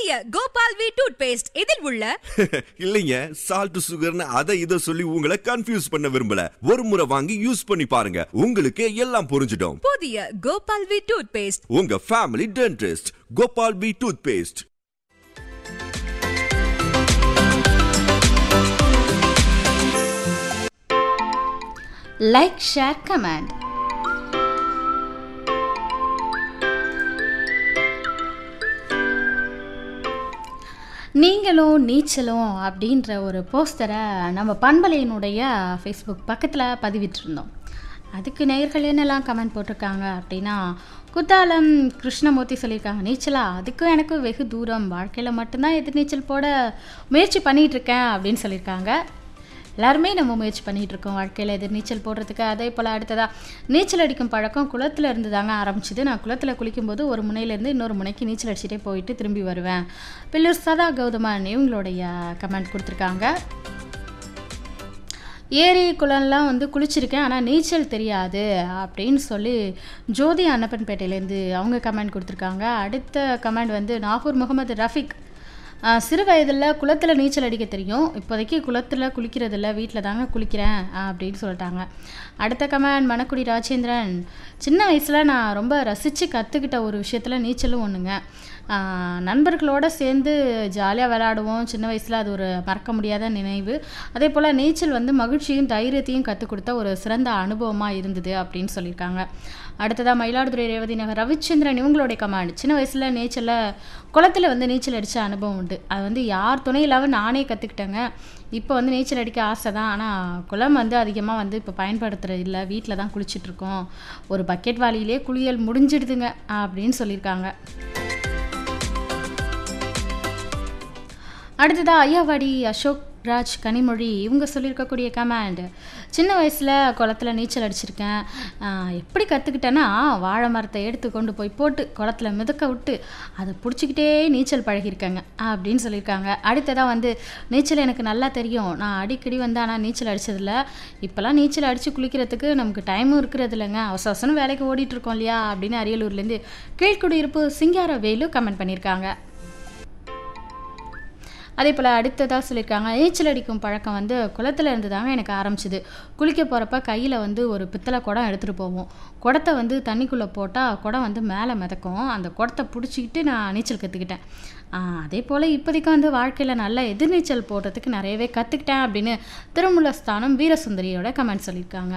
புதிய Gopal we tooth paste இதில் உள்ள இல்லைங்க, சால்ட் சுகர்னு அதை இதை சொல்லி உங்களை கன்ஃபியூஸ் பண்ண விரும்பல. ஒரு முறை வாங்கி யூஸ் பண்ணி பாருங்க, உங்களுக்கு எல்லாம் புரிஞ்சிடும். புதிய கோபால் வி டூத் பேஸ்ட், உங்க family dentist. Gopal we tooth paste. Like, share, comment. நீங்களும் நீச்சலும் அப்படின்ற ஒரு போஸ்டரை நம்ம பண்பலையினுடைய ஃபேஸ்புக் பக்கத்தில் பதிவிட்டிருந்தோம். அதுக்கு நேயர்கள் என்னெல்லாம் கமெண்ட் போட்டிருக்காங்க அப்படின்னா, குத்தாலம் கிருஷ்ணமூர்த்தி சொல்லியிருக்காங்க, நீச்சலா அதுக்கும் எனக்கு வெகு தூரம், வாழ்க்கையில் மட்டும்தான் எதிர்நீச்சல் போட முயற்சி பண்ணிகிட்ருக்கேன் அப்படின்னு சொல்லியிருக்காங்க. எல்லாருமே நம்ம முயற்சி பண்ணிகிட்ருக்கோம் வாழ்க்கையில் எதிர்நீச்சல் போடுறதுக்கு. அதே போல் அடுத்ததாக நீச்சல் அடிக்கும் பழக்கம் குளத்தில் இருந்து தாங்க ஆரம்பிச்சிது. நான் குளத்தில் குளிக்கும்போது ஒரு முனையிலேருந்து இன்னொரு முனைக்கு நீச்சல் அடிச்சுட்டே போயிட்டு திரும்பி வருவேன். பில்லூர் சதா கௌதமன் இவங்களுடைய கமெண்ட் கொடுத்துருக்காங்க. ஏரி குளம்லாம் குளிச்சிருக்கேன், ஆனால் நீச்சல் தெரியாது அப்படின்னு சொல்லி ஜோதி அன்னப்பன்பேட்டையிலேருந்து அவங்க கமெண்ட் கொடுத்துருக்காங்க. அடுத்த கமெண்ட் நாகூர் முகமது ரஃபிக், சிறு வயதில் குளத்தில் நீச்சல் அடிக்க தெரியும், இப்போதைக்கு குளத்தில் குளிக்கிறதில்ல, வீட்டில் தாங்க குளிக்கிறேன் அப்படின்னு சொல்லிட்டாங்க. அடுத்த கமெண்ட் மணக்குடி ராஜேந்திரன், சின்ன வயசில் நான் ரொம்ப ரசித்து கற்றுக்கிட்ட ஒரு விஷயத்தில் நீச்சலும் ஒன்றுங்க. நண்பர்களோடு சேர்ந்து ஜாலியாக விளையாடுவோம் சின்ன வயசில், அது ஒரு மறக்க முடியாத நினைவு. அதே போல் நீச்சல் மகிழ்ச்சியும் தைரியத்தையும் கற்றுக் கொடுத்த ஒரு சிறந்த அனுபவமாக இருந்தது அப்படின்னு சொல்லியிருக்காங்க. அடுத்ததாக மயிலாடுதுறை ரேவதி நகர் ரவிச்சந்திரன் இவங்களுடைய கமெண்ட், சின்ன வயசில் நீச்சலில் குளத்தில் நீச்சல் அடித்த அனுபவம் உண்டு. அது யார் துணை இல்லாமல் நானே கற்றுக்கிட்டேங்க. இப்போ நீச்சல் அடிக்க ஆசை தான், ஆனால் குளம் அதிகமாக இப்போ பயன்படுத்துகிறது இல்லை, வீட்டில் தான் குளிச்சிட்ருக்கோம், ஒரு பக்கெட் வாளியிலே குளியல் முடிஞ்சிடுதுங்க அப்படின்னு சொல்லியிருக்காங்க. அடுத்ததாக ஐயாவாடி அசோக் ராஜ் கனிமொழி இவங்க சொல்லியிருக்கக்கூடிய கமெண்ட், சின்ன வயசில் குளத்தில் நீச்சல் அடிச்சிருக்கேன், எப்படி கற்றுக்கிட்டேன்னா வாழை மரத்தை எடுத்து கொண்டு போய் போட்டு குளத்தில் மிதக்க விட்டு அதை பிடிச்சிக்கிட்டே நீச்சல் பழகியிருக்கேங்க அப்படின்னு சொல்லியிருக்காங்க. அடுத்ததாக நீச்சல் எனக்கு நல்லா தெரியும், நான் அடிக்கடி ஆனால் நீச்சல் அடித்ததில்ல, இப்போல்லாம் நீச்சல் அடித்து குளிக்கிறதுக்கு நமக்கு டைமும் இருக்கிறது இல்லைங்க, அவசரம் வேலைக்கு ஓடிட்டுருக்கோம் இல்லையா அப்படின்னு அரியலூர்லேருந்து கீழ்குடியிருப்பு சிங்கார வேலு கமெண்ட் பண்ணியிருக்காங்க. அதே போல் அடுத்ததாக சொல்லியிருக்காங்க, நீச்சல் அடிக்கும் பழக்கம் குளத்தில் இருந்து தாங்க எனக்கு ஆரம்பிச்சிது. குளிக்க போகிறப்ப கையில் ஒரு பித்தளை குடம் எடுத்துகிட்டு போவோம், குடத்தை தண்ணிக்குள்ளே போட்டால் குடம் மேலே மிதக்கும், அந்த குடத்தை பிடிச்சிக்கிட்டு நான் நீச்சல் கற்றுக்கிட்டேன். அதே போல் இப்போதைக்கு வாழ்க்கையில் நல்ல எதிர்நீச்சல் போடுறதுக்கு நிறையவே கற்றுக்கிட்டேன் அப்படின்னு திருமூலஸ்தானம் வீரசுந்தரியோட கமெண்ட் சொல்லியிருக்காங்க.